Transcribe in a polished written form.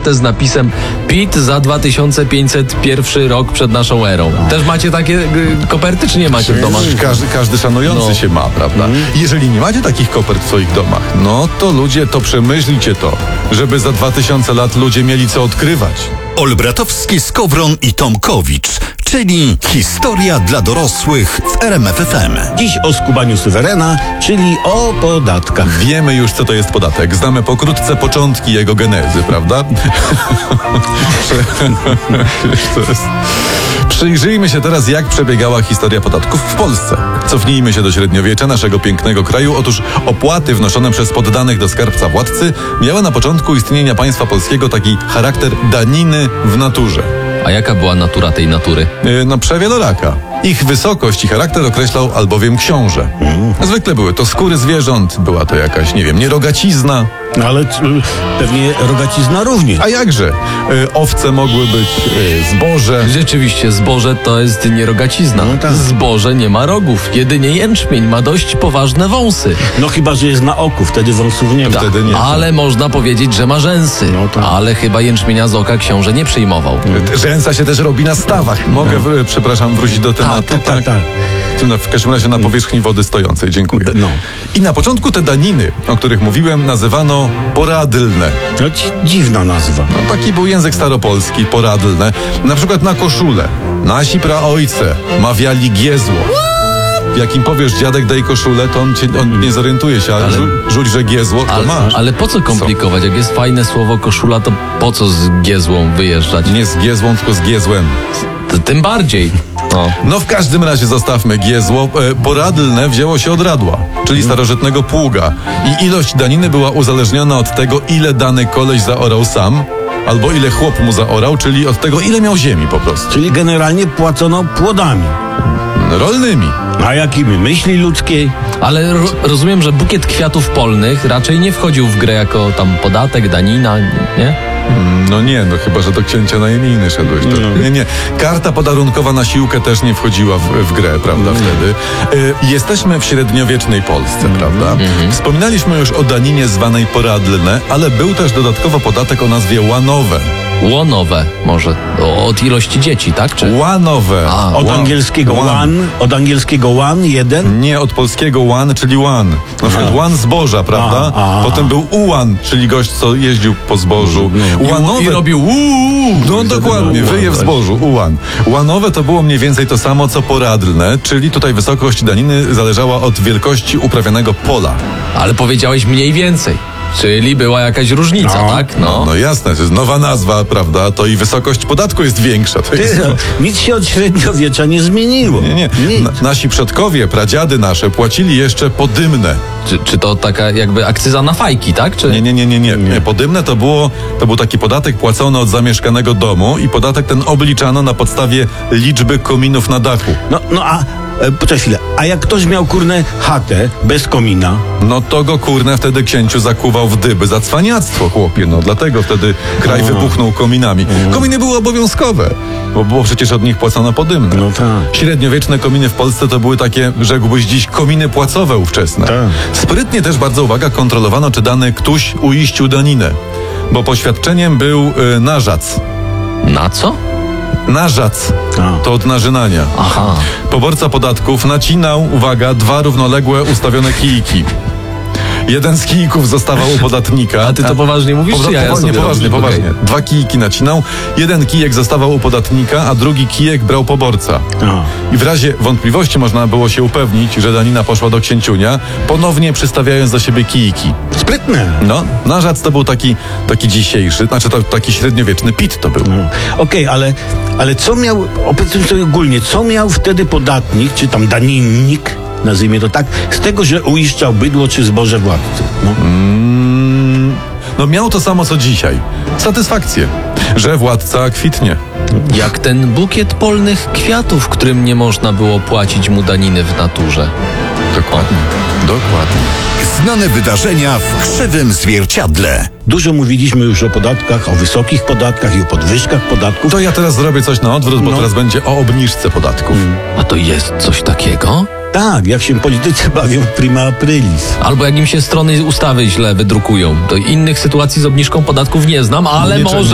kopertę z napisem PIT za 2501 rok przed naszą erą. Też macie takie koperty, czy nie macie w domach? Każdy szanujący się ma, prawda? Jeżeli nie macie takich kopert w swoich domach, no to ludzie, to przemyślcie to, żeby za 2000 lat ludzie mieli co odkrywać. Olbratowski, Skowron i Tomkowicz, czyli historia dla dorosłych w RMF FM. Dziś o skubaniu suwerena, czyli o podatkach. Wiemy już, co to jest podatek. Znamy pokrótce początki jego genezy, prawda? Przyjrzyjmy się teraz, jak przebiegała historia podatków w Polsce. Cofnijmy się do średniowiecza, naszego pięknego kraju. Otóż opłaty wnoszone przez poddanych do skarbca władcy miały na początku istnienia państwa polskiego taki charakter daniny w naturze. A jaka była natura tej natury? No przewieloraka. Ich wysokość i charakter określał albowiem książę. Zwykle były to skóry zwierząt, była to jakaś, nie wiem, nierogacizna. Ale pewnie rogacizna również. A jakże? Owce mogły być, zboże. Rzeczywiście, zboże to jest nierogacizna. No tak. Zboże nie ma rogów. Jedynie jęczmień ma dość poważne wąsy. No chyba, że jest na oku, wtedy wąsów nie ma. Wtedy nie. Ale można powiedzieć, że ma rzęsy. No tak. Ale chyba jęczmienia z oka książę nie przyjmował. Rzęsa się też robi na stawach. Mogę, przepraszam, wrócić do tematu? Tak. W każdym razie na powierzchni wody stojącej. Dziękuję. No. I na początku te daniny, o których mówiłem, nazywano poradlne. No, dziwna nazwa. No, taki był język staropolski, poradlne. Na przykład na koszulę. Nasi praojce mawiali giezło. Jak im powiesz, dziadek daj koszulę, to on nie zorientuje się, ale rzuć, że giezło, to masz. Ale po co komplikować? Jak jest fajne słowo koszula, to po co z giezłą wyjeżdżać? Nie z giezłą, tylko z giezłem. Tym bardziej. No w każdym razie zostawmy giezło. Poradlne wzięło się od radła, czyli starożytnego pługa. I ilość daniny była uzależniona od tego, ile dany koleś zaorał sam, albo ile chłop mu zaorał, czyli od tego, ile miał ziemi po prostu. Czyli generalnie płacono płodami. Rolnymi. A jakimi? Myśli ludzkiej? Ale rozumiem, że bukiet kwiatów polnych raczej nie wchodził w grę jako tam podatek, danina, nie? No nie, no chyba, że do księcia na imieniny szedłeś. Nie. Karta podarunkowa na siłkę też nie wchodziła w grę, prawda, wtedy. Jesteśmy w średniowiecznej Polsce, prawda? Wspominaliśmy już o daninie zwanej poradlne, ale był też dodatkowo podatek o nazwie łanowe. Łonowe może. Od ilości dzieci, tak? Czy? Łanowe. Od angielskiego one, od angielskiego one, jeden? Nie, od polskiego one, czyli łan. Na przykład łan zboża, prawda? Potem był ułan, czyli gość, co jeździł po zbożu. Łanowe... I robił No dokładnie, wyje w zbożu, ułan. Łanowe to było mniej więcej to samo, co poradlne, czyli tutaj wysokość daniny zależała od wielkości uprawianego pola. Ale powiedziałeś mniej więcej. Czyli była jakaś różnica, tak? No jasne, to jest nowa nazwa, prawda? To i wysokość podatku jest większa. To jest, Nic się od średniowiecza nie zmieniło. Nie. Nasi przodkowie, pradziady nasze płacili jeszcze podymne. Czy to taka jakby akcyza na fajki, tak? Czy... Nie. Podymne to był taki podatek płacony od zamieszkanego domu i podatek ten obliczano na podstawie liczby kominów na dachu. Poczekaj chwilę, a jak ktoś miał chatę bez komina? No to go wtedy księciu zakuwał w dyby za cwaniactwo, chłopie. No dlatego wtedy kraj wybuchnął kominami. Kominy były obowiązkowe, bo przecież od nich płacono podymne. No tak. Średniowieczne kominy w Polsce to były takie, rzekłbyś dziś, kominy płacowe ówczesne. Tak. Sprytnie też, bardzo uwaga, kontrolowano, czy dany ktoś uiścił daninę, bo poświadczeniem był narzac. Na co? Narzac. To od narzynania. Aha. Poborca podatków nacinał, uwaga, 2 równoległe ustawione kijki. Jeden z kijków zostawał u podatnika. A ty to poważnie mówisz, czy ja poważnie. Okay. 2 kijki nacinał, jeden kijek zostawał u podatnika, a drugi kijek brał poborca. I w razie wątpliwości można było się upewnić, że danina poszła do księciunia, ponownie przystawiając do siebie kijki. Sprytne. No, narzac to był taki dzisiejszy, znaczy taki średniowieczny PIT to był. Okej, ale co miał, opowiedzmy sobie ogólnie, co miał wtedy podatnik, czy tam daninnik, nazwijmy to tak, z tego, że uiszczał bydło czy zboże władcy? No miał to samo co dzisiaj. Satysfakcję, że władca kwitnie. Jak ten bukiet polnych kwiatów, którym nie można było płacić mu daniny w naturze. Dokładnie. Znane wydarzenia w krzywym zwierciadle. Dużo mówiliśmy już o podatkach, o wysokich podatkach i o podwyżkach podatków. To ja teraz zrobię coś na odwrót, bo teraz będzie o obniżce podatków. A to jest coś takiego? Tak, jak się politycy bawią w prima aprilis. Albo jak im się strony ustawy źle wydrukują. To innych sytuacji z obniżką podatków nie znam, ale może